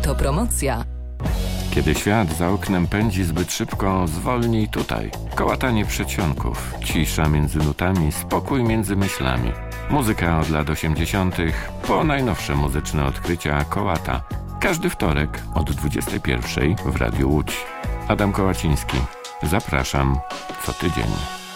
Autopromocja. Kiedy świat za oknem pędzi zbyt szybko, zwolnij tutaj. Kołatanie przedsionków, cisza między nutami, spokój między myślami. Muzyka od lat 80. po najnowsze muzyczne odkrycia Kołata. Każdy wtorek od 21 w Radiu Łódź. Adam Kołaciński. Zapraszam co tydzień.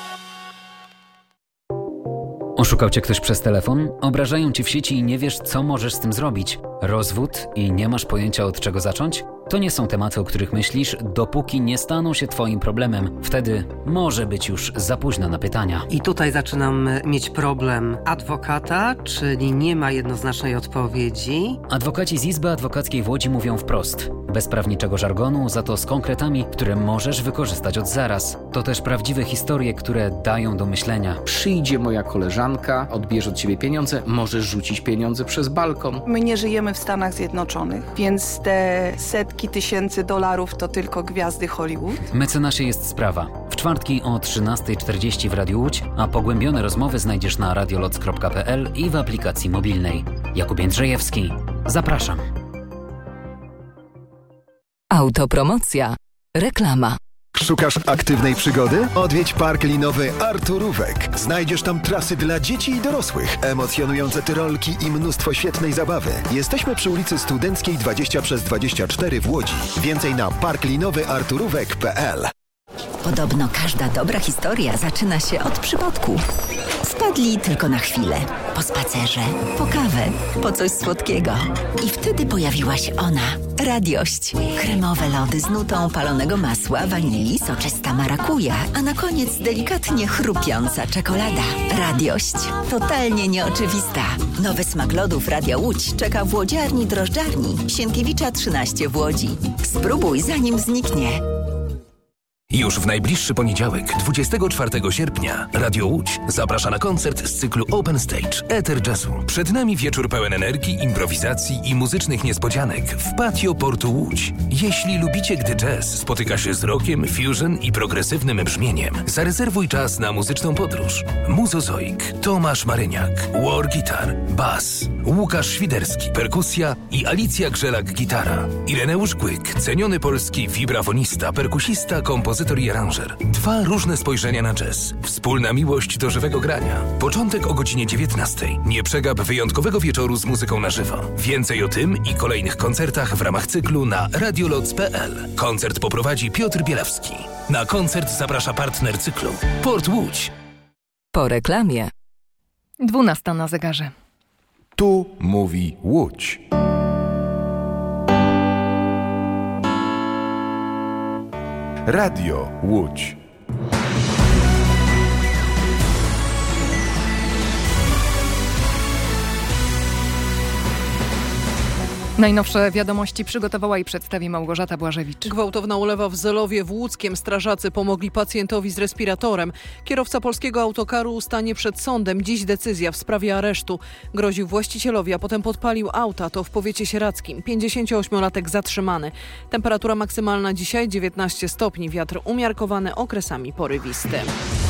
Oszukał cię ktoś przez telefon? Obrażają cię w sieci i nie wiesz, co możesz z tym zrobić? Rozwód i nie masz pojęcia, od czego zacząć? To nie są tematy, o których myślisz, dopóki nie staną się twoim problemem. Wtedy może być już za późno na pytania. I tutaj zaczynam mieć problem adwokata, czyli nie ma jednoznacznej odpowiedzi. Adwokaci z Izby Adwokackiej w Łodzi mówią wprost. Bez prawniczego żargonu, za to z konkretami, które możesz wykorzystać od zaraz. To też prawdziwe historie, które dają do myślenia. Przyjdzie moja koleżanka, odbierze od ciebie pieniądze, możesz rzucić pieniądze przez balkon. My nie żyjemy w Stanach Zjednoczonych, więc te setki tysięcy dolarów to tylko gwiazdy Hollywood. Mecenasie jest sprawa. W czwartki o 13:40 w Radiu Łódź, a pogłębione rozmowy znajdziesz na radioloc.pl i w aplikacji mobilnej. Jakub Jędrzejewski. Zapraszam. Autopromocja. Reklama. Szukasz aktywnej przygody? Odwiedź park linowy Arturówek. Znajdziesz tam trasy dla dzieci i dorosłych, emocjonujące tyrolki i mnóstwo świetnej zabawy. Jesteśmy przy ulicy Studenckiej 20/24 w Łodzi. Więcej na parklinowyarturówek.pl. Podobno każda dobra historia zaczyna się od przypadku. Wpadli tylko na chwilę. Po spacerze, po kawę, po coś słodkiego. I wtedy pojawiła się ona. Radiość. Kremowe lody z nutą palonego masła, wanilii, soczysta marakuja, a na koniec delikatnie chrupiąca czekolada. Radiość. Totalnie nieoczywista. Nowy smak lodów Radia Łódź czeka w łodziarni drożdżarni Sienkiewicza 13 w Łodzi. Spróbuj, zanim zniknie. Już w najbliższy poniedziałek, 24 sierpnia, Radio Łódź zaprasza na koncert z cyklu Open Stage Eter Jazzu. Przed nami wieczór pełen energii, improwizacji i muzycznych niespodzianek w patio Portu Łódź. Jeśli lubicie, gdy jazz spotyka się z rockiem, fusion i progresywnym brzmieniem, zarezerwuj czas na muzyczną podróż. Muzozoik, Tomasz Maryniak, war guitar, bas, Łukasz Świderski, perkusja i Alicja Grzelak-gitara. Ireneusz Kłyk, ceniony polski wibrafonista, perkusista, kompozytor i aranżer. 2 różne spojrzenia na jazz. Wspólna miłość do żywego grania. Początek o godzinie 19. Nie przegap wyjątkowego wieczoru z muzyką na żywo. Więcej o tym i kolejnych koncertach w ramach cyklu na radioloc.pl. Koncert poprowadzi Piotr Bielawski. Na koncert zaprasza partner cyklu Port Łódź. Po reklamie. 12 na zegarze. Tu mówi Łódź. Radio Łódź. Najnowsze wiadomości przygotowała i przedstawi Małgorzata Błażewicz. Gwałtowna ulewa w Zelowie w Łódzkiem. Strażacy pomogli pacjentowi z respiratorem. Kierowca polskiego autokaru stanie przed sądem. Dziś decyzja w sprawie aresztu. Groził właścicielowi, a potem podpalił auta. To w powiecie sieradzkim. 58-latek zatrzymany. Temperatura maksymalna dzisiaj 19 stopni. Wiatr umiarkowany, okresami porywisty.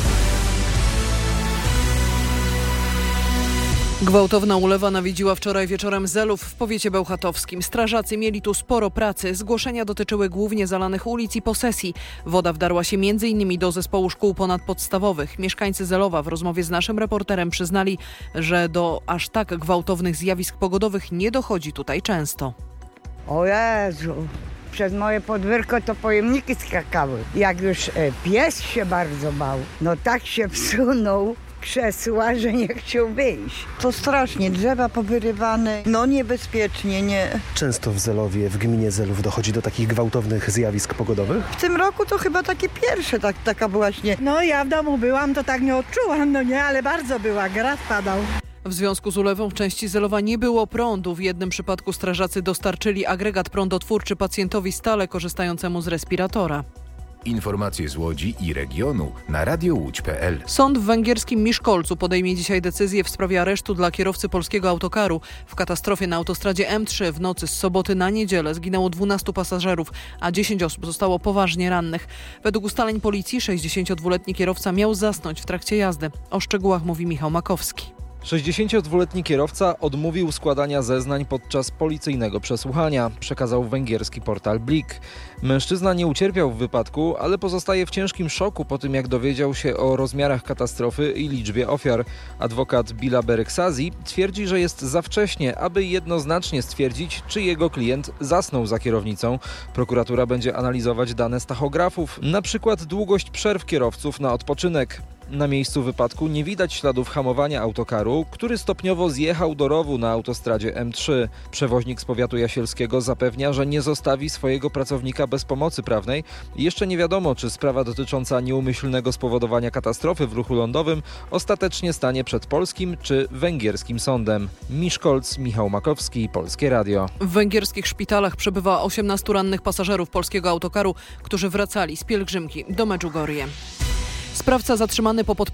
Gwałtowna ulewa nawiedziła wczoraj wieczorem Zelów w powiecie bełchatowskim. Strażacy mieli tu sporo pracy. Zgłoszenia dotyczyły głównie zalanych ulic i posesji. Woda wdarła się m.in. do zespołu szkół ponadpodstawowych. Mieszkańcy Zelowa w rozmowie z naszym reporterem przyznali, że do aż tak gwałtownych zjawisk pogodowych nie dochodzi tutaj często. O Jezu, przez moje podwórko to pojemniki skakały. Jak już pies się bardzo bał, no tak się wsunął krzesła, że nie chciał wyjść. To strasznie, drzewa powyrywane, no niebezpiecznie, nie. Często w Zelowie, w gminie Zelów dochodzi do takich gwałtownych zjawisk pogodowych? W tym roku to chyba takie pierwsze, taka właśnie. No ja w domu byłam, to tak nie odczułam, no nie, ale bardzo była, grad padał. W związku z ulewą w części Zelowa nie było prądu. W jednym przypadku strażacy dostarczyli agregat prądotwórczy pacjentowi stale korzystającemu z respiratora. Informacje z Łodzi i regionu na radiowódź.pl. Sąd w węgierskim Miszkolcu podejmie dzisiaj decyzję w sprawie aresztu dla kierowcy polskiego autokaru. W katastrofie na autostradzie M3 w nocy z soboty na niedzielę zginęło 12 pasażerów, a 10 osób zostało poważnie rannych. Według ustaleń policji 62-letni kierowca miał zasnąć w trakcie jazdy. O szczegółach mówi Michał Makowski. 62-letni kierowca odmówił składania zeznań podczas policyjnego przesłuchania, przekazał węgierski portal Blik. Mężczyzna nie ucierpiał w wypadku, ale pozostaje w ciężkim szoku po tym, jak dowiedział się o rozmiarach katastrofy i liczbie ofiar. Adwokat Bila Bereksazi twierdzi, że jest za wcześnie, aby jednoznacznie stwierdzić, czy jego klient zasnął za kierownicą. Prokuratura będzie analizować dane z tachografów, na przykład długość przerw kierowców na odpoczynek. Na miejscu wypadku nie widać śladów hamowania autokaru, który stopniowo zjechał do rowu na autostradzie M3. Przewoźnik z powiatu jasielskiego zapewnia, że nie zostawi swojego pracownika bez pomocy prawnej. Jeszcze nie wiadomo, czy sprawa dotycząca nieumyślnego spowodowania katastrofy w ruchu lądowym ostatecznie stanie przed polskim czy węgierskim sądem. Miszkolc, Michał Makowski, Polskie Radio. W węgierskich szpitalach przebywa 18 rannych pasażerów polskiego autokaru, którzy wracali z pielgrzymki do Medjugorje. Sprawca zatrzymany po podpisaniu